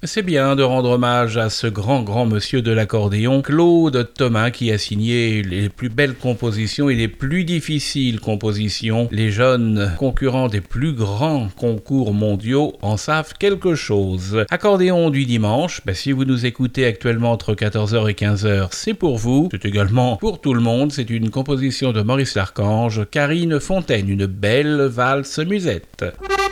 C'est bien de rendre hommage à ce grand monsieur de l'accordéon, Claude Thomas, qui a signé les plus belles compositions et les plus difficiles compositions. Les jeunes concurrents des plus grands concours mondiaux en savent quelque chose. Accordéon du dimanche, si vous nous écoutez actuellement entre 14h et 15h, c'est pour vous. C'est également pour tout le monde. C'est une composition de Maurice Larchange, Karine Fontaine, une belle valse musette.